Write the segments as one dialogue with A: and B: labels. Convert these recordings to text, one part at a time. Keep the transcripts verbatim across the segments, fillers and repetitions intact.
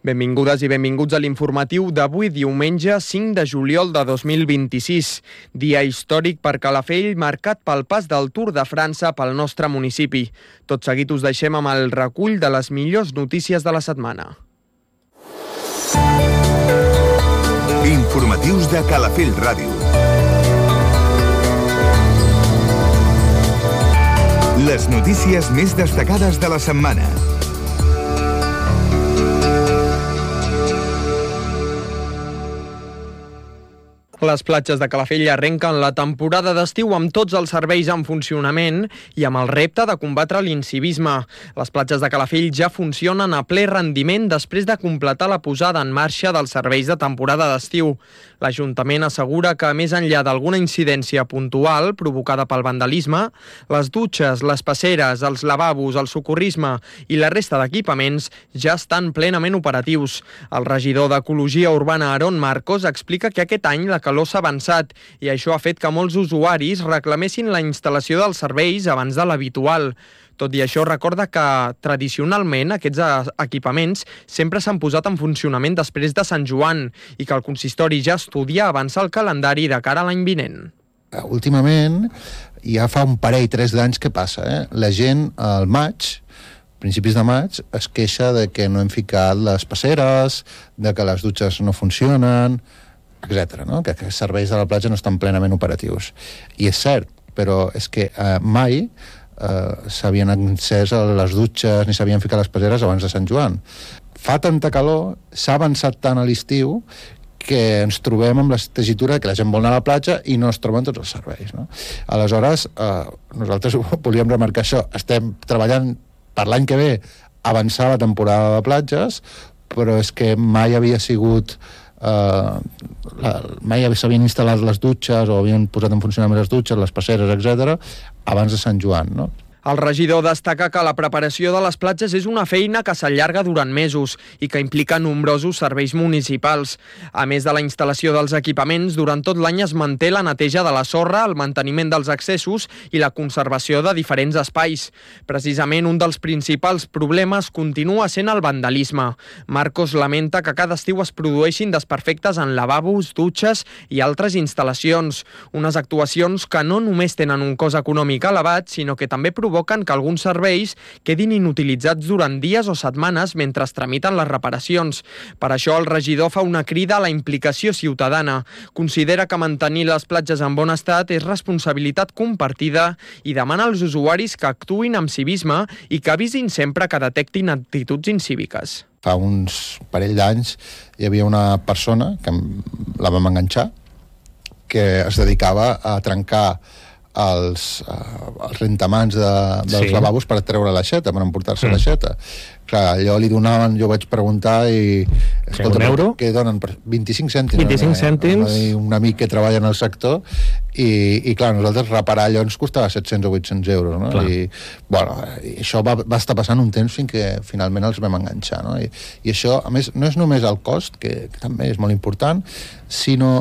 A: Benvingudes i benvinguts a l'informatiu d'avui, diumenge cinc de juliol de dos mil vint-i-sis. Dia històric per Calafell, marcat pel pas del Tour de França pel nostre municipi. Tot seguit us deixem amb el recull de les millors notícies de la setmana.
B: Informatius de Calafell Ràdio. Les notícies més destacades de la setmana.
A: Les platges de Calafell arrenquen la temporada d'estiu amb tots els serveis en funcionament i amb el repte de combatre l'incivisme. Les platges de Calafell ja funcionen a ple rendiment després de completar la posada en marxa dels serveis de temporada d'estiu. L'Ajuntament assegura que, més enllà d'alguna incidència puntual provocada pel vandalisme, les dutxes, les passeres, els lavabos, el socorrisme i la resta d'equipaments ja estan plenament operatius. El regidor d'Ecologia Urbana, Aaron Marcos, explica que aquest any la calor s'ha avançat i això ha fet que molts usuaris reclamessin la instal·lació dels serveis abans de l'habitual. Tot i això, recorda que tradicionalment aquests equipaments sempre s'han posat en funcionament després de Sant Joan i que el consistori ja estudia avançar el calendari de cara a l'any vinent.
C: Últimament, ja fa un parell, tres d'anys que passa, eh? La gent al maig, principis de maig, es queixa de que no hem ficat les passeres, de que les dutxes no funcionen, etcètera, no? Que els serveis de la platja no estan plenament operatius. I és cert, però és que eh, mai eh, s'havien encès les dutxes ni s'havien ficat les passeres abans de Sant Joan. Fa tanta calor, s'ha avançat tant a l'estiu que ens trobem amb la tessitura que la gent vol anar a la platja i no es troben tots els serveis, no? Aleshores, eh, nosaltres volíem remarcar això. Estem treballant per l'any que ve avançar la temporada de platges, però és que mai havia sigut Uh, la, mai s'havien instal·lat les dutxes o havien posat en funcionament les dutxes, les passeres, etcètera, abans de Sant Joan, no?
A: El regidor destaca que la preparació de les platges és una feina que s'allarga durant mesos i que implica nombrosos serveis municipals. A més de la instal·lació dels equipaments, durant tot l'any es manté la neteja de la sorra, el manteniment dels accessos i la conservació de diferents espais. Precisament un dels principals problemes continua sent el vandalisme. Marcos lamenta que cada estiu es produeixin desperfectes en lavabos, dutxes i altres instal·lacions. Unes actuacions que no només tenen un cost econòmic elevat, sinó que també provoquen provoquen que alguns serveis quedin inutilitzats durant dies o setmanes mentre es tramiten les reparacions. Per això el regidor fa una crida a la implicació ciutadana. Considera que mantenir les platges en bon estat és responsabilitat compartida i demana als usuaris que actuïn amb civisme i que avisin sempre que detectin actituds incíviques.
C: Fa uns parell d'anys hi havia una persona que la vam enganxar que es dedicava a trencar els, uh, els rentamans de, dels sí. lavabos per treure l'aixeta, per emportar-se mm. l'aixeta. Clar, allò li donaven, jo vaig preguntar i... Escolta,
D: un euro?
C: Què donen? vint-i-cinc cèntims.
D: vint-i-cinc cèntims.
C: Un amic que treballa en el sector i, i clar, nosaltres reparar allò ens costava set-cents o vuit-cents euros, no? Clar. I, bueno, i això va, va estar passant un temps fins que finalment els vam enganxar, no? I, i això, a més, no és només el cost, que, que també és molt important, sinó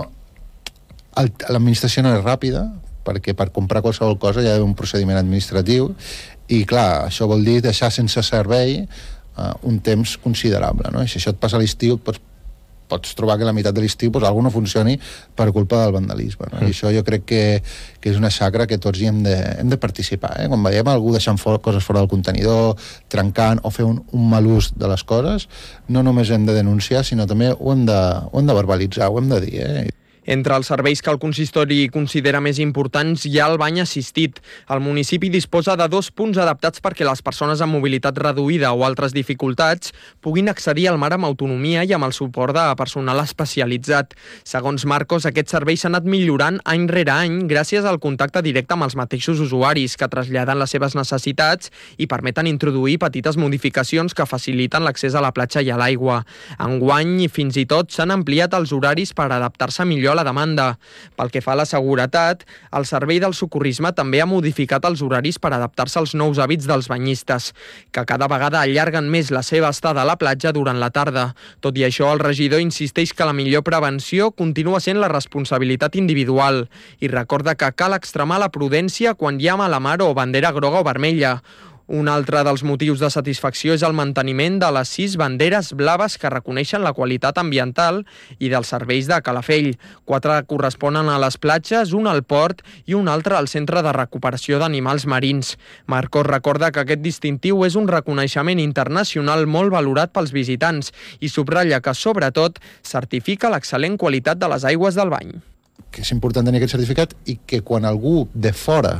C: el, l'administració no és ràpida, perquè per comprar qualsevol cosa hi ha un procediment administratiu i clar, això vol dir deixar sense servei uh, un temps considerable, no? I si això et passa a l'estiu pots, pots trobar que la meitat de l'estiu pues, alguna no funcioni per culpa del vandalisme, no? Mm. I això jo crec que, que és una xacra que tots hi hem de, hem de participar, eh? Quan veiem algú deixant for, coses fora del contenidor, trencant o fer un, un mal ús de les coses, no només hem de denunciar, sinó també ho hem de, ho hem de verbalitzar, ho hem de dir, eh?
A: Entre els serveis que el consistori considera més importants hi ha el bany assistit. El municipi disposa de dos punts adaptats perquè les persones amb mobilitat reduïda o altres dificultats puguin accedir al mar amb autonomia i amb el suport de personal especialitzat. Segons Marcos, aquests serveis s'han anat millorant any rere any gràcies al contacte directe amb els mateixos usuaris que traslladen les seves necessitats i permeten introduir petites modificacions que faciliten l'accés a la platja i a l'aigua. Enguany, fins i tot, s'han ampliat els horaris per adaptar-se millor a la demanda. Pel que fa a la seguretat, el servei del socorrisme també ha modificat els horaris per adaptar-se als nous hàbits dels banyistes, que cada vegada allarguen més la seva estada a la platja durant la tarda. Tot i això, el regidor insisteix que la millor prevenció continua sent la responsabilitat individual i recorda que cal extremar la prudència quan hi ha mala mar o bandera groga o vermella. Un altre dels motius de satisfacció és el manteniment de les sis banderes blaves que reconeixen la qualitat ambiental i dels serveis de Calafell. Quatre corresponen a les platges, un al port i un altre al Centre de Recuperació d'Animals Marins. Marcos recorda que aquest distintiu és un reconeixement internacional molt valorat pels visitants i subratlla que, sobretot, certifica l'excel·lent qualitat de les aigües del bany.
C: Que és important tenir aquest certificat i que quan algú de fora,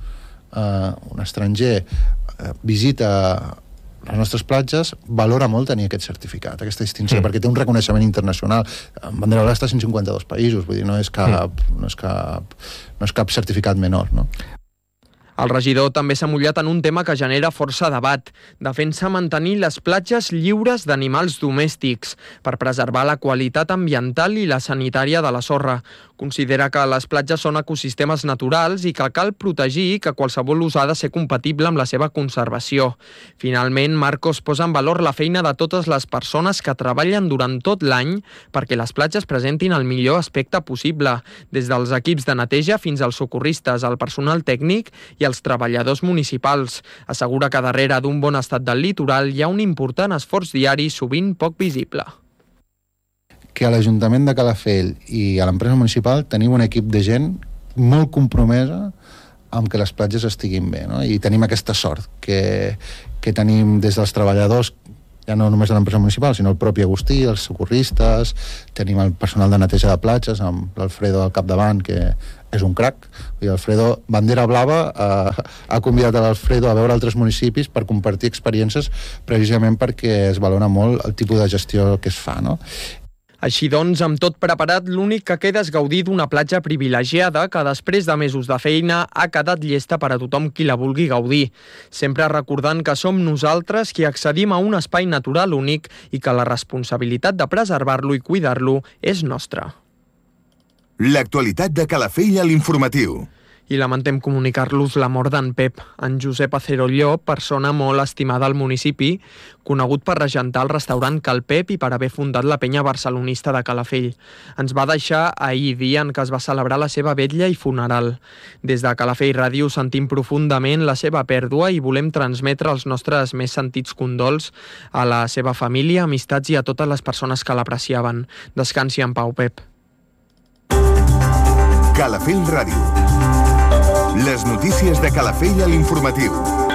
C: eh, un estranger, visita les nostres platges, valora molt tenir aquest certificat, aquesta distinció, mm. perquè té un reconeixement internacional. Bandera Blava està a cent cinquanta-dos països, vull dir, no és cap, mm. no és cap, no és cap certificat menor, no?
A: El regidor també s'ha mullat en un tema que genera força debat. Defensa mantenir les platges lliures d'animals domèstics per preservar la qualitat ambiental i la sanitària de la sorra. Considera que les platges són ecosistemes naturals i que cal protegir que qualsevol ús ha de ser compatible amb la seva conservació. Finalment, Marcos posa en valor la feina de totes les persones que treballen durant tot l'any perquè les platges presentin el millor aspecte possible, des dels equips de neteja fins als socorristes, el personal tècnic i els treballadors municipals. Assegura que darrere d'un bon estat del litoral hi ha un important esforç diari, sovint poc visible.
C: Que a l'Ajuntament de Calafell i a l'empresa municipal tenim un equip de gent molt compromesa amb que les platges estiguin bé, no? I tenim aquesta sort que, que tenim des dels treballadors, ja no només de l'empresa municipal, sinó el propi Agustí, els socorristes, tenim el personal de neteja de platges amb l'Alfredo al capdavant, que és un crac. I Alfredo, Bandera Blava, eh, ha convidat a l'Alfredo a veure altres municipis per compartir experiències precisament perquè es valora molt el tipus de gestió que es fa, no?
A: Així doncs, amb tot preparat, l'únic que queda és gaudir d'una platja privilegiada que després de mesos de feina ha quedat llesta per a tothom qui la vulgui gaudir. Sempre recordant que som nosaltres qui accedim a un espai natural únic i que la responsabilitat de preservar-lo i cuidar-lo és nostra.
B: L'actualitat de Calafell a l'informatiu.
A: I lamentem comunicar-los la mort d'en Pep, en Josep Acerolló, persona molt estimada al municipi, conegut per regentar el restaurant Cal Pep i per haver fundat la penya barcelonista de Calafell. Ens va deixar ahir, dia en què es va celebrar la seva vetlla i funeral. Des de Calafell Ràdio sentim profundament la seva pèrdua i volem transmetre els nostres més sentits condols a la seva família, amistats i a totes les persones que l'apreciaven. Descansi en pau, Pep.
B: Calafell Ràdio. Les notícies de Calafell a l'informatiu.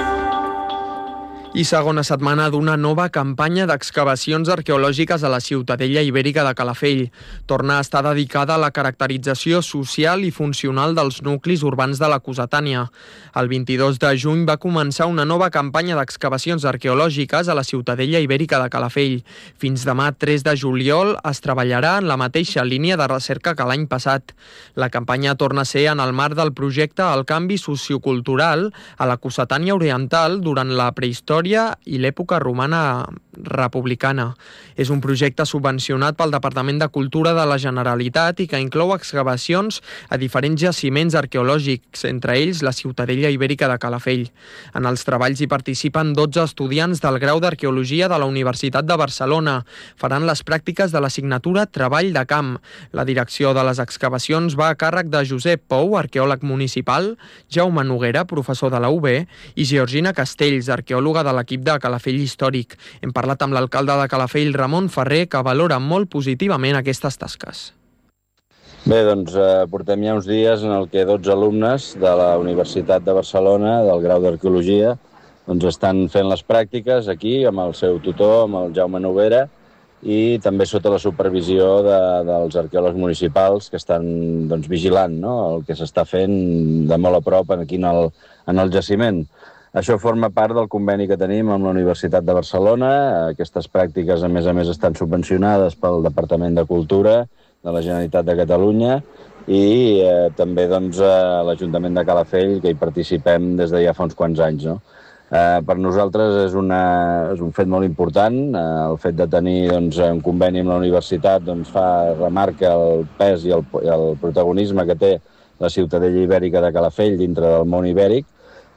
A: I segona setmana d'una nova campanya d'excavacions arqueològiques a la Ciutadella Ibèrica de Calafell. Torna a estar dedicada a la caracterització social i funcional dels nuclis urbans de la Cossetània. El vint-i-dos de juny va començar una nova campanya d'excavacions arqueològiques a la Ciutadella Ibèrica de Calafell. Fins demà, tres de juliol, es treballarà en la mateixa línia de recerca que l'any passat. La campanya torna a ser en el marc del projecte El canvi sociocultural a la Cossetània Oriental durant la prehistòria i l'època romana republicana. És un projecte subvencionat pel Departament de Cultura de la Generalitat i que inclou excavacions a diferents jaciments arqueològics, entre ells la Ciutadella Ibèrica de Calafell. En els treballs hi participen dotze estudiants del grau d'Arqueologia de la Universitat de Barcelona. Faran les pràctiques de l'assignatura Treball de Camp. La direcció de les excavacions va a càrrec de Josep Pou, arqueòleg municipal, Jaume Noguera, professor de la U B, i Georgina Castells, arqueòloga de l'equip de Calafell Històric. Hem parlat amb l'alcalde de Calafell, Ramon Ferrer, que valora molt positivament aquestes tasques.
D: Bé, doncs eh, portem ja uns dies en el que dotze alumnes de la Universitat de Barcelona, del grau d'Arqueologia, doncs estan fent les pràctiques aquí amb el seu tutor, amb el Jaume Noguera, i també sota la supervisió de, dels arqueòlegs municipals que estan doncs, vigilant, no?, el que s'està fent de molt a prop aquí en el, en el jaciment. Això forma part del conveni que tenim amb la Universitat de Barcelona. Aquestes pràctiques, a més a més, estan subvencionades pel Departament de Cultura de la Generalitat de Catalunya i eh, també doncs, a l'Ajuntament de Calafell, que hi participem des de ja fa uns quants anys, no? Eh, per nosaltres és, una, és un fet molt important. Eh, el fet de tenir doncs, un conveni amb la universitat doncs, fa, remarca el pes i el, el protagonisme que té la Ciutadella Ibèrica de Calafell dintre del món ibèric.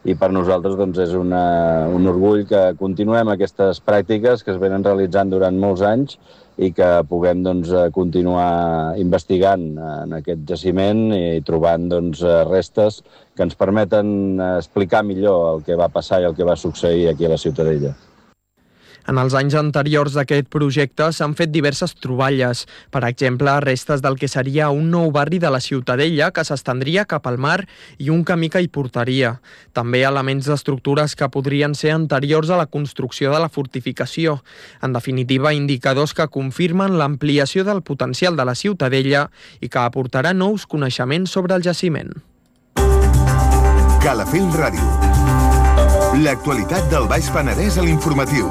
D: i per nosaltres doncs, és una, un orgull que continuem aquestes pràctiques que es venen realitzant durant molts anys i que puguem doncs, continuar investigant en aquest jaciment i trobant doncs, restes que ens permeten explicar millor el que va passar i el que va succeir aquí a la Ciutadella.
A: En els anys anteriors d'aquest projecte s'han fet diverses troballes, per exemple, restes del que seria un nou barri de la Ciutadella que s'estendria cap al mar i un camí que hi portaria. També elements d'estructures que podrien ser anteriors a la construcció de la fortificació. En definitiva, indicadors que confirmen l'ampliació del potencial de la Ciutadella i que aportarà nous coneixements sobre el jaciment.
B: Calafell Ràdio. L'actualitat del Baix Penedès a l'informatiu.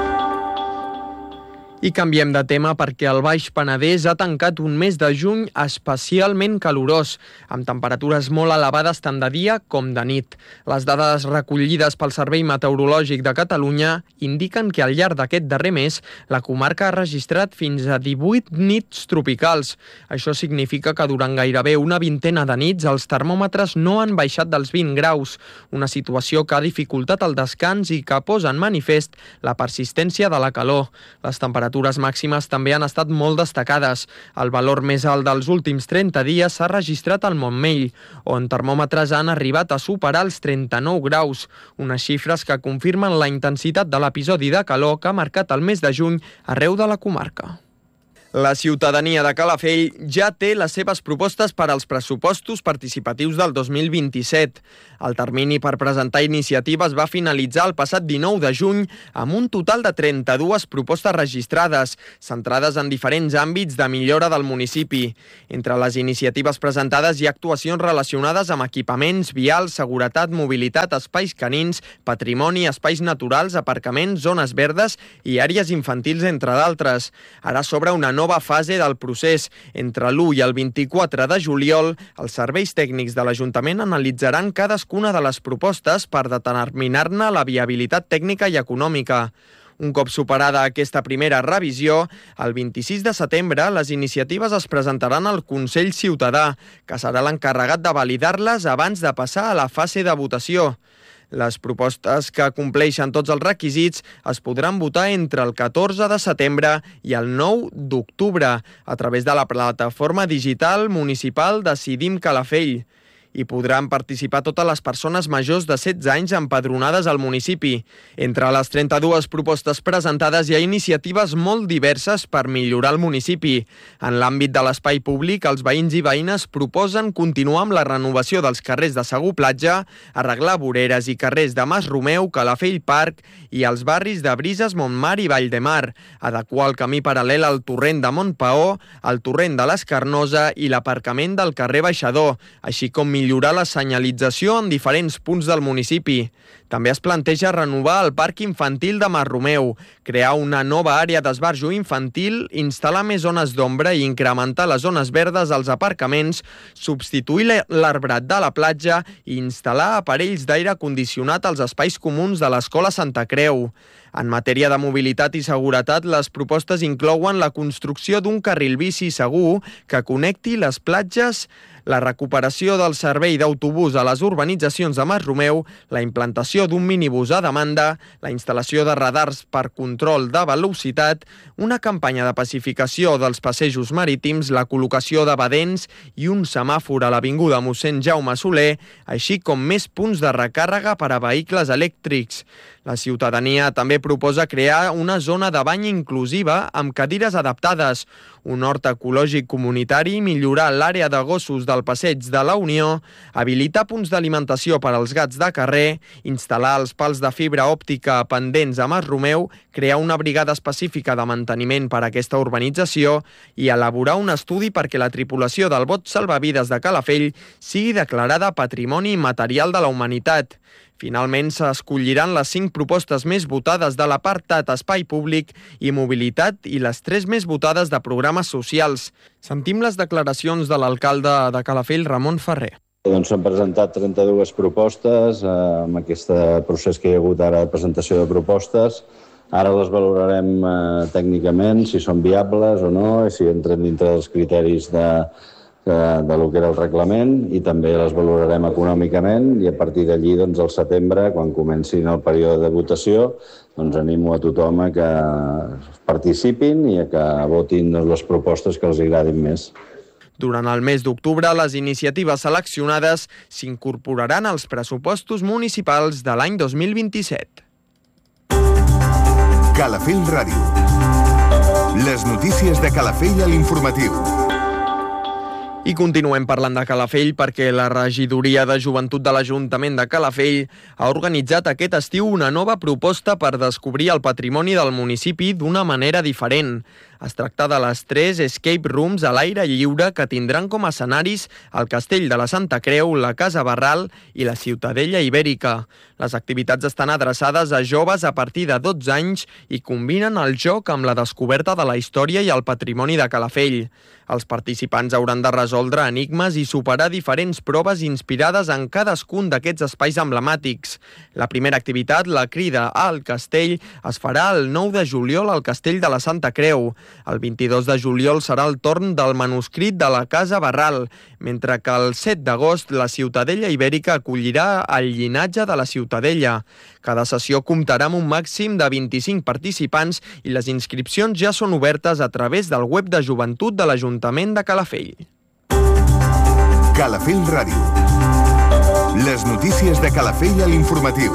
A: I canviem de tema perquè el Baix Penedès ha tancat un mes de juny especialment calorós, amb temperatures molt elevades tant de dia com de nit. Les dades recollides pel Servei Meteorològic de Catalunya indiquen que al llarg d'aquest darrer mes la comarca ha registrat fins a divuit nits tropicals. Això significa que durant gairebé una vintena de nits els termòmetres no han baixat dels vint graus, una situació que ha dificultat el descans i que posa en manifest la persistència de la calor. Les temperatures Les temperatures màximes també han estat molt destacades. El valor més alt dels últims trenta dies s'ha registrat al Montmell, on termòmetres han arribat a superar els trenta-nou graus, unes xifres que confirmen la intensitat de l'episodi de calor que ha marcat el mes de juny arreu de la comarca. La ciutadania de Calafell ja té les seves propostes per als pressupostos participatius del dos mil vint-i-set. El termini per presentar iniciatives va finalitzar el passat dinou de juny amb un total de trenta-dues propostes registrades, centrades en diferents àmbits de millora del municipi. Entre les iniciatives presentades hi ha actuacions relacionades amb equipaments, vials, seguretat, mobilitat, espais canins, patrimoni, espais naturals, aparcaments, zones verdes i àrees infantils, entre d'altres. Ara s'obre una nova fase del procés. Entre l'u i el vint-i-quatre de juliol, els serveis tècnics de l'Ajuntament analitzaran cadascuna de les propostes per determinar-ne la viabilitat tècnica i econòmica. Un cop superada aquesta primera revisió, el vint-i-sis de setembre les iniciatives es presentaran al Consell Ciutadà, que serà l'encarregat de validar-les abans de passar a la fase de votació. Les propostes que compleixen tots els requisits es podran votar entre el catorze de setembre i el nou d'octubre a través de la plataforma digital municipal Decidim Calafell. Hi podran participar totes les persones majors de setze anys empadronades al municipi. Entre les trenta-dues propostes presentades hi ha iniciatives molt diverses per millorar el municipi. En l'àmbit de l'espai públic, els veïns i veïnes proposen continuar amb la renovació dels carrers de Segur Platja, arreglar voreres i carrers de Mas Romeu, Calafell Parc i els barris de Brises, Montmar i Valldemar, adequar el camí paral·lel al torrent de Montpaó, el torrent de l'Escarnosa i l'aparcament del carrer Baixador, així com millorar la senyalització en diferents punts del municipi. També es planteja renovar el parc infantil de Mas Romeu, crear una nova àrea d'esbarjo infantil, instal·lar més zones d'ombra i incrementar les zones verdes als aparcaments, substituir l'arbrat de la platja i instal·lar aparells d'aire condicionat als espais comuns de l'Escola Santa Creu. En matèria de mobilitat i seguretat, les propostes inclouen la construcció d'un carril bici segur que connecti les platges, la recuperació del servei d'autobús a les urbanitzacions de Mas Romeu, la implantació d'un minibús a demanda, la instal·lació de radars per control de velocitat, una campanya de pacificació dels passejos marítims, la col·locació de badents i un semàfor a l'avinguda Mossèn Jaume Soler, així com més punts de recàrrega per a vehicles elèctrics. La ciutadania també proposa crear una zona de bany inclusiva amb cadires adaptades, un hort ecològic comunitari, millorar l'àrea de gossos del passeig de la Unió, habilitar punts d'alimentació per als gats de carrer, instal·lar els pals de fibra òptica pendents a Mas Romeu, crear una brigada específica de manteniment per a aquesta urbanització i elaborar un estudi perquè la tripulació del bot salvavides de Calafell sigui declarada Patrimoni Immaterial de la Humanitat. Finalment, s'escolliran les cinc propostes més votades de l'apartat Espai Públic i Mobilitat i les tres més votades de programes socials. Sentim les declaracions de l'alcalde de Calafell, Ramon Ferrer.
D: Doncs s'han presentat trenta-dues propostes, eh, amb aquest procés que hi ha hagut ara de presentació de propostes. Ara les valorarem eh, tècnicament, si són viables o no, i si entren dintre dels criteris de, de lo que era el reglament i també les valorarem econòmicament i a partir d'allí, doncs, al setembre, quan comencin el període de votació, doncs animo a tothom a que participin i a que votin doncs, les propostes que els agradin més.
A: Durant el mes d'octubre, les iniciatives seleccionades s'incorporaran als pressupostos municipals de l'any dos mil vint-i-set.
B: Calafell Ràdio. Les notícies de Calafell a l'informatiu.
A: I continuem parlant de Calafell perquè la regidoria de joventut de l'Ajuntament de Calafell ha organitzat aquest estiu una nova proposta per descobrir el patrimoni del municipi d'una manera diferent. Es tracta de les tres escape rooms a l'aire lliure que tindran com a escenaris el Castell de la Santa Creu, la Casa Barral i la Ciutadella Ibèrica. Les activitats estan adreçades a joves a partir de dotze anys i combinen el joc amb la descoberta de la història i el patrimoni de Calafell. Els participants hauran de resoldre enigmes i superar diferents proves inspirades en cadascun d'aquests espais emblemàtics. La primera activitat, la crida al castell, es farà el nou de juliol al Castell de la Santa Creu. El vint-i-dos de juliol serà el torn del manuscrit de la Casa Barral, mentre que el set d'agost la Ciutadella Ibèrica acollirà el llinatge de la Ciutadella. Cada sessió comptarà amb un màxim de vint-i-cinc participants i les inscripcions ja són obertes a través del web de joventut de l'Ajuntament de Calafell.
B: Calafell Ràdio. Les notícies de Calafell a l'informatiu.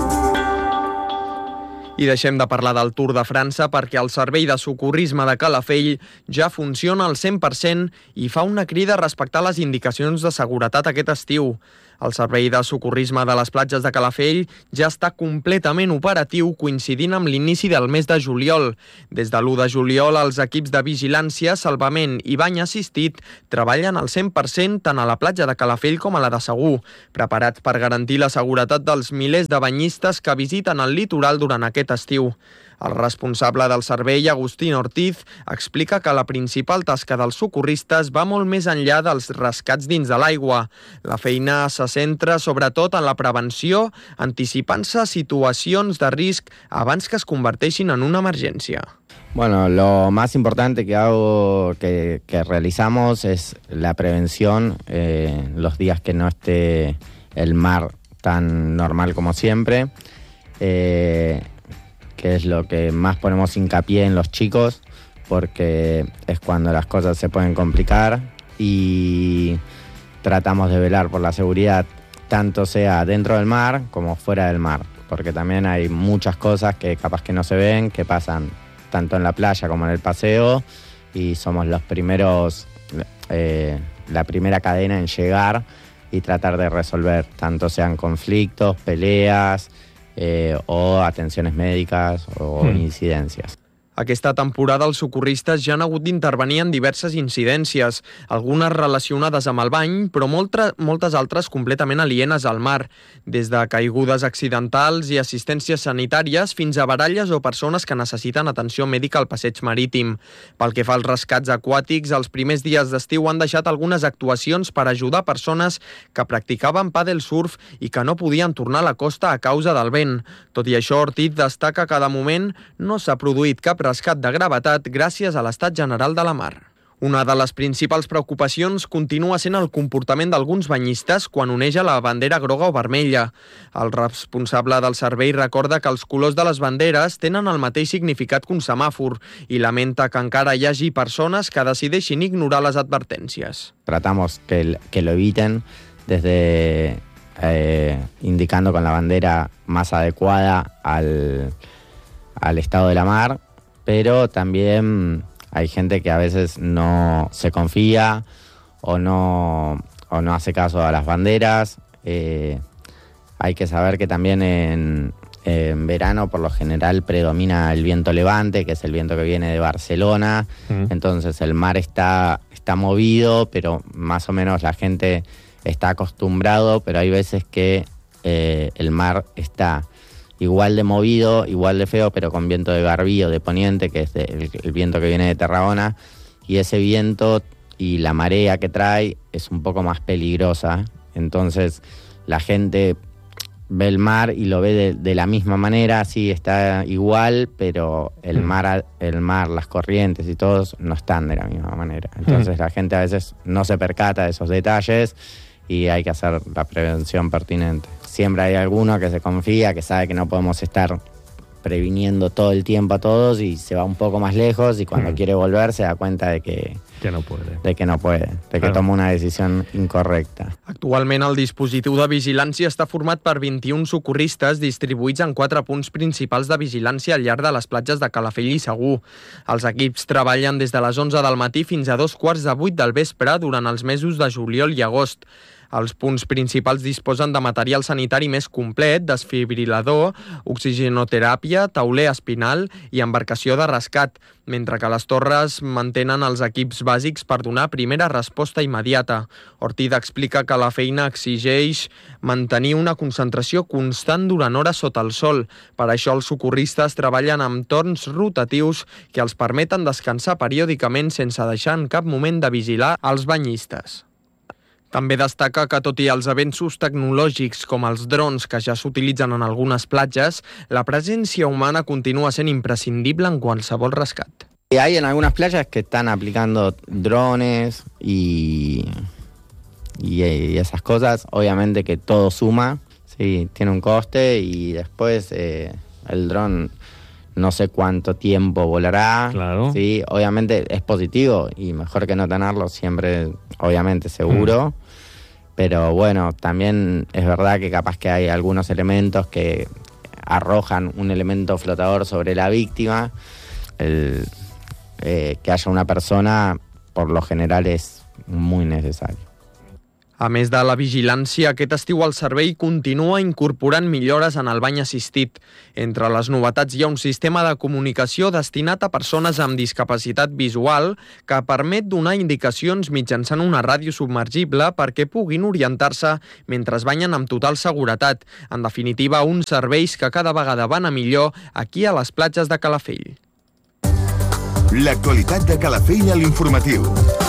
A: I deixem de parlar del Tour de França perquè el servei de socorrisme de Calafell ja funciona al cent per cent i fa una crida a respectar les indicacions de seguretat aquest estiu. El servei de socorrisme de les platges de Calafell ja està completament operatiu coincidint amb l'inici del mes de juliol. Des de l'u de juliol, els equips de vigilància, salvament i bany assistit treballen al cent per cent tant a la platja de Calafell com a la de Segur, preparats per garantir la seguretat dels milers de banyistes que visiten el litoral durant aquest estiu. El responsable del servei, Agustín Ortiz, explica que la principal tasca dels socorristes va molt més enllà dels rescats dins de l'aigua. La feina se centra sobretot en la prevenció, anticipant-se a situacions de risc abans que es converteixin en una emergència.
E: Bueno, lo más importante que hago, que, que realizamos es la prevención, eh, los días que no esté el mar tan normal como siempre, eh, que es lo que más ponemos hincapié en los chicos, porque es cuando las cosas se pueden complicar y tratamos de velar por la seguridad, tanto sea dentro del mar como fuera del mar, porque también hay muchas cosas que capaz que no se ven, que pasan tanto en la playa como en el paseo, y somos los primeros, eh, la primera cadena en llegar y tratar de resolver, tanto sean conflictos, peleas, Eh, o atenciones médicas o mm. incidències.
A: Aquesta temporada els socorristes ja han hagut d'intervenir en diverses incidències, algunes relacionades amb el bany, però molta, moltes altres completament alienes al mar, des de caigudes accidentals i assistències sanitàries fins a baralles o persones que necessiten atenció mèdica al passeig marítim. Pel que fa als rescats aquàtics, els primers dies d'estiu han deixat algunes actuacions per ajudar persones que practicaven pàdel surf i que no podien tornar a la costa a causa del vent. Tot i això, Ortiz destaca que de moment no s'ha produït cap rescat de gravetat gràcies a l'estat general de la mar. Una de les principals preocupacions continua sent el comportament d'alguns banyistes quan oneja la bandera groga o vermella. El responsable del servei recorda que els colors de les banderes tenen el mateix significat que un semàfor i lamenta que encara hi hagi persones que decideixin ignorar les advertències.
E: Tratamos que, que lo eviten desde eh, indicando con la bandera más adecuada al, al estado de la mar, pero también hay gente que a veces no se confía o no, o no hace caso a las banderas. Eh, hay que saber que también en, en verano por lo general predomina el viento levante, que es el viento que viene de Barcelona. Mm. Entonces el mar está, está movido, pero más o menos la gente está acostumbrado, pero hay veces que eh, el mar está igual de movido, igual de feo, pero con viento de Garbí o de Poniente, que es de, el, el viento que viene de Tarragona, y ese viento y la marea que trae es un poco más peligrosa. Entonces la gente ve el mar y lo ve de, de la misma manera, sí, está igual, pero el mar, el mar, las corrientes y todos no están de la misma manera. Entonces la gente a veces no se percata de esos detalles y hay que hacer la prevención pertinente. Siempre hay alguno que se confía, que sabe que no podemos estar previniendo todo el tiempo a todos y se va un poco más lejos y cuando mm. quiere volver se da cuenta de que,
F: que no puede,
E: de que no puede, de claro. que toma una decisió incorrecta.
A: Actualment el dispositiu de vigilància està format per vint-i-un socorristes distribuïts en quatre punts principals de vigilància al llarg de les platges de Calafell i Segur. Els equips treballen des de les onze del matí fins a dos quarts de vuit del vespre durant els mesos de juliol i agost. Els punts principals disposen de material sanitari més complet, desfibrilador, oxigenoteràpia, tauler espinal i embarcació de rescat, mentre que les torres mantenen els equips bàsics per donar primera resposta immediata. Ortida explica que la feina exigeix mantenir una concentració constant durant hores sota el sol. Per això els socorristes treballen amb torns rotatius que els permeten descansar periòdicament sense deixar en cap moment de vigilar els banyistes. També destaca que, tot i els avenços tecnològics com els drons que ja s'utilitzen en algunes platges, la presència humana continua sent imprescindible en qualsevol rescat.
E: Hay en algunas playas que están aplicando drones y, y, y esas cosas. Obviamente que todo suma, sí, tiene un coste y después eh, el dron no sé cuánto tiempo volará. Claro. Sí, obviamente es positivo y mejor que no tenerlo siempre, obviamente, seguro. Mm. Pero bueno, también es verdad que capaz que hay algunos elementos que arrojan un elemento flotador sobre la víctima. El, eh, que haya una persona, por lo general, es muy necesario.
A: A més de la vigilància, aquest estiu el servei continua incorporant millores en el bany assistit. Entre les novetats hi ha un sistema de comunicació destinat a persones amb discapacitat visual que permet donar indicacions mitjançant una ràdio submergible perquè puguin orientar-se mentre es banyen amb total seguretat. En definitiva, uns serveis que cada vegada van a millor aquí a les platges de Calafell.
B: L'actualitat de Calafell a l'informatiu.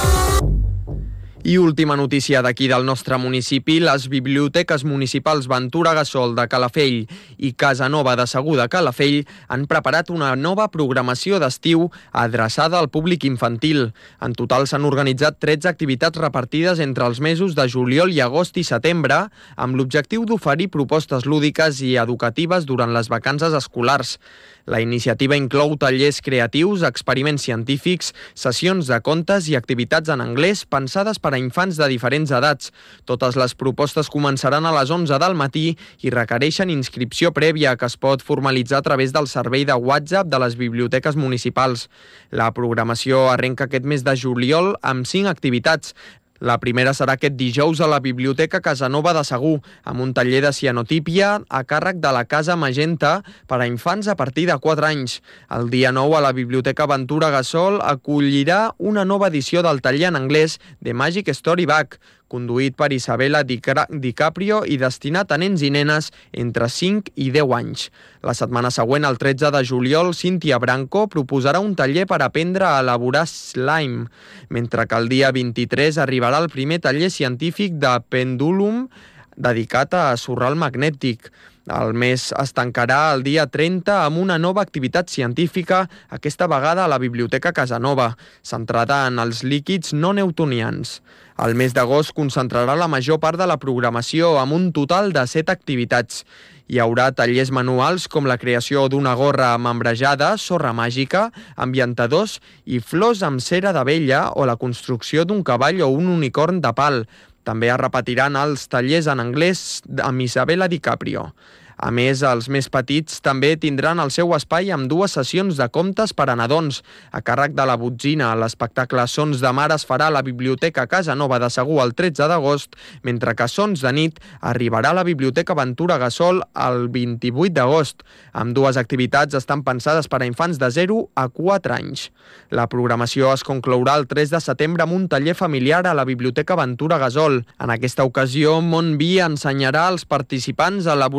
A: I última notícia d'aquí del nostre municipi, les biblioteques municipals Ventura Gassol de Calafell i Casanova de Segur de Calafell han preparat una nova programació d'estiu adreçada al públic infantil. En total s'han organitzat tretze activitats repartides entre els mesos de juliol i agost i setembre, amb l'objectiu d'oferir propostes lúdiques i educatives durant les vacances escolars. La iniciativa inclou tallers creatius, experiments científics, sessions de contes i activitats en anglès pensades per a infants de diferents edats. Totes les propostes començaran a les onze del matí i requereixen inscripció prèvia que es pot formalitzar a través del servei de WhatsApp de les biblioteques municipals. La programació arrenca aquest mes de juliol amb cinc activitats. La primera serà aquest dijous a la Biblioteca Casanova de Segur, amb un taller de cianotípia a càrrec de la Casa Magenta per a infants a partir de quatre anys. El dia nou a la Biblioteca Ventura Gassol acollirà una nova edició del taller en anglès The Magic Story Bag, conduït per Isabella DiCaprio i destinat a nens i nenes entre cinc i deu anys. La setmana següent, el tretze de juliol, Cíntia Branco proposarà un taller per aprendre a elaborar slime, mentre que el dia vint-i-tres arribarà el primer taller científic de pendúlum dedicat a sorral magnètic. El mes es tancarà el dia trenta amb una nova activitat científica, aquesta vegada a la Biblioteca Casanova, centrada en els líquids no newtonians. El mes d'agost concentrarà la major part de la programació amb un total de set activitats. Hi haurà tallers manuals com la creació d'una gorra membrejada, sorra màgica, ambientadors i flors amb cera d'abella o la construcció d'un cavall o un unicorn de pal. També es repetiran els tallers en anglès amb Isabella DiCaprio. A més, els més petits també tindran el seu espai amb dues sessions de contes per a nadons. A càrrec de la Botzina, l'espectacle Sons de Mar es farà a la Biblioteca Casanova de Segur el tretze d'agost, mentre que Sons de Nit arribarà a la Biblioteca Ventura Gassol el vint-i-vuit d'agost. Ambdues activitats estan pensades per a infants de zero a quatre anys. La programació es conclourà el tres de setembre amb un taller familiar a la Biblioteca Ventura Gassol. En aquesta ocasió, Montvi ensenyarà als participants a elaborar flors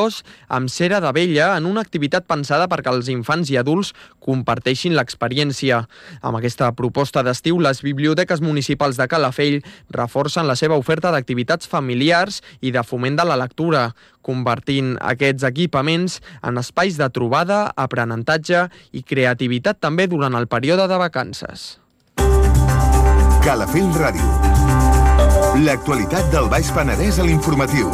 A: flors amb cera d'abella en una activitat pensada perquè els infants i adults comparteixin l'experiència. Amb aquesta proposta d'estiu, les biblioteques municipals de Calafell reforcen la seva oferta d'activitats familiars i de foment de la lectura, convertint aquests equipaments en espais de trobada, aprenentatge i creativitat també durant el període de vacances.
B: Calafell Ràdio. L'actualitat del Baix Penedès a l'informatiu.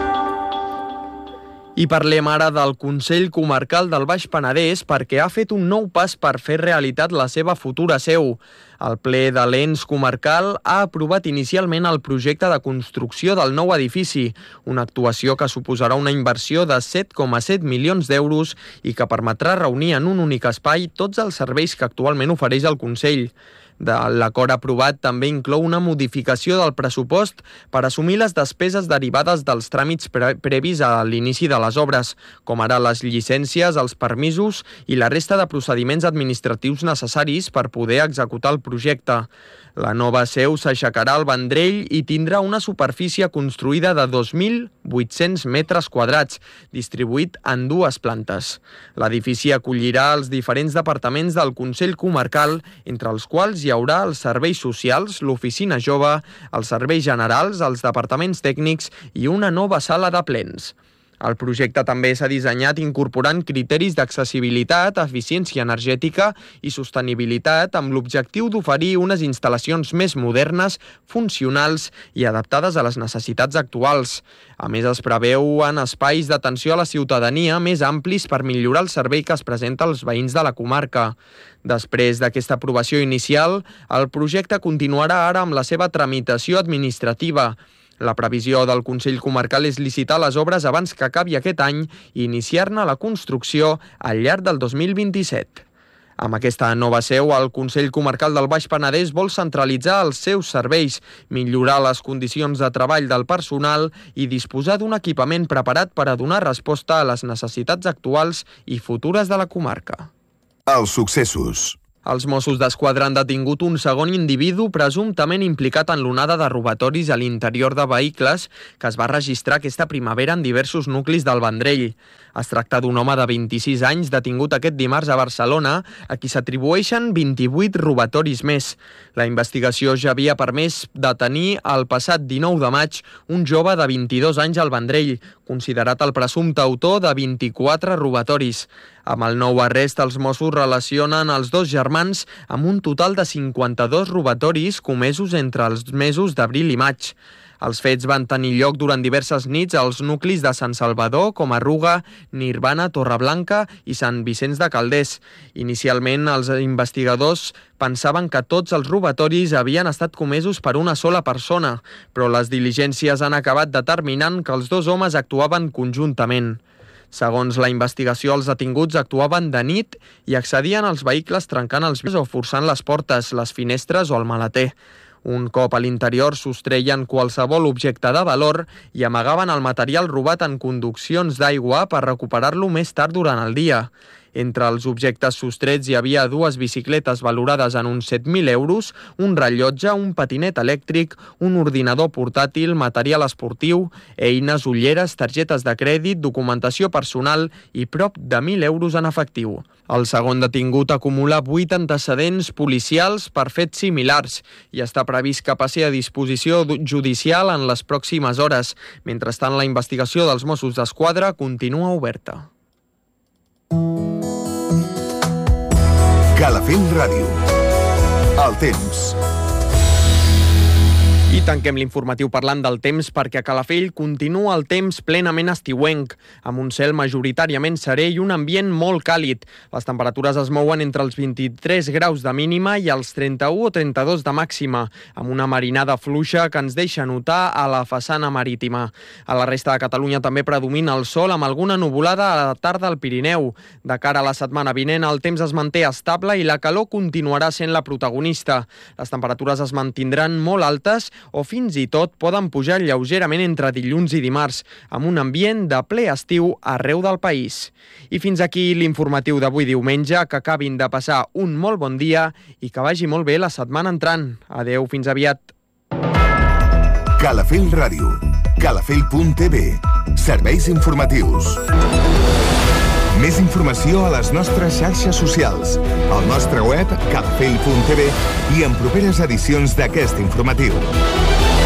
A: I parlem ara del Consell Comarcal del Baix Penedès perquè ha fet un nou pas per fer realitat la seva futura seu. El ple de l'ens comarcal ha aprovat inicialment el projecte de construcció del nou edifici, una actuació que suposarà una inversió de set coma set milions d'euros i que permetrà reunir en un únic espai tots els serveis que actualment ofereix el Consell. L'acord aprovat també inclou una modificació del pressupost per assumir les despeses derivades dels tràmits pre previs a l'inici de les obres, com ara les llicències, els permisos i la resta de procediments administratius necessaris per poder executar el projecte. La nova seu s'aixecarà al Vendrell i tindrà una superfície construïda de dos mil vuit-cents metres quadrats, distribuït en dues plantes. L'edifici acollirà els diferents departaments del Consell Comarcal, entre els quals hi haurà els serveis socials, l'oficina jove, els serveis generals, els departaments tècnics i una nova sala de plens. El projecte també s'ha dissenyat incorporant criteris d'accessibilitat, eficiència energètica i sostenibilitat amb l'objectiu d'oferir unes instal·lacions més modernes, funcionals i adaptades a les necessitats actuals. A més, es preveuen espais d'atenció a la ciutadania més amplis per millorar el servei que es presenta als veïns de la comarca. Després d'aquesta aprovació inicial, el projecte continuarà ara amb la seva tramitació administrativa. La previsió del Consell Comarcal és licitar les obres abans que acabi aquest any i iniciar-ne la construcció al llarg del dos mil vint-i-set. Amb aquesta nova seu, el Consell Comarcal del Baix Penedès vol centralitzar els seus serveis, millorar les condicions de treball del personal i disposar d'un equipament preparat per a donar resposta a les necessitats actuals i futures de la comarca.
B: Els successos.
A: Els Mossos d'Esquadra han detingut un segon individu presumptament implicat en l'onada de robatoris a l'interior de vehicles que es va registrar aquesta primavera en diversos nuclis del Vendrell. Es tracta d'un home de vint-i-sis anys detingut aquest dimarts a Barcelona, a qui s'atribueixen vint-i-vuit robatoris més. La investigació ja havia permès detenir el passat dinou de maig un jove de vint-i-dos anys al Vendrell, considerat el presumpte autor de vint-i-quatre robatoris. Amb el nou arrest, els Mossos relacionen els dos germans amb un total de cinquanta-dos robatoris comesos entre els mesos d'abril i maig. Els fets van tenir lloc durant diverses nits als nuclis de Sant Salvador, com Arruga, Nirvana, Torreblanca i Sant Vicenç de Calders. Inicialment, els investigadors pensaven que tots els robatoris havien estat comesos per una sola persona, però les diligències han acabat determinant que els dos homes actuaven conjuntament. Segons la investigació, els detinguts actuaven de nit i accedien als vehicles trencant els vidres o forçant les portes, les finestres o el maleter. Un cop a l'interior sostreien qualsevol objecte de valor i amagaven el material robat en conduccions d'aigua per recuperar-lo més tard durant el dia. Entre els objectes sostrets hi havia dues bicicletes valorades en uns set mil euros, un rellotge, un patinet elèctric, un ordinador portàtil, material esportiu, eines, ulleres, targetes de crèdit, documentació personal i prop de mil euros en efectiu. El segon detingut acumula vuit antecedents policials per fets similars i està previst que passi a disposició judicial en les pròximes hores. Mentrestant, la investigació dels Mossos d'Esquadra continua oberta.
B: Calafell Ràdio. El temps.
A: I tanquem l'informatiu parlant del temps perquè a Calafell continua el temps plenament estiuenc, amb un cel majoritàriament serè i un ambient molt càlid. Les temperatures es mouen entre els vint-i-tres graus de mínima i els trenta-u o trenta-dos de màxima, amb una marinada fluixa que ens deixa notar a la façana marítima. A la resta de Catalunya també predomina el sol amb alguna nuvolada a la tarda al Pirineu. De cara a la setmana vinent, el temps es manté estable i la calor continuarà sent la protagonista. Les temperatures es mantindran molt altes o fins i tot poden pujar lleugerament entre dilluns i dimarts, amb un ambient de ple estiu arreu del país. I fins aquí l'informatiu d'avui diumenge, que acabin de passar un molt bon dia i que vagi molt bé la setmana entrant. Adeu, fins aviat.
B: Calafell Ràdio. calafell punt t v Serveis informatius. Més informació a les nostres xarxes socials, al nostre web calafell punt tv i en properes edicions d'aquest informatiu.